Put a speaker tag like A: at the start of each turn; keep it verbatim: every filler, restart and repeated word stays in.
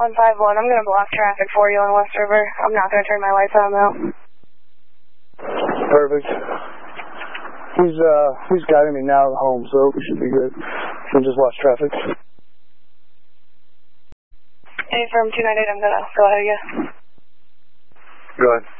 A: one five one. I'm going to block traffic for you on West River. I'm not going to turn my lights on, though.
B: Perfect. He's, uh, he's guiding me now home, so we should be good. We'll just watch traffic.
A: Hey, from two nine eight, I'm going to go ahead of you.
B: Go ahead.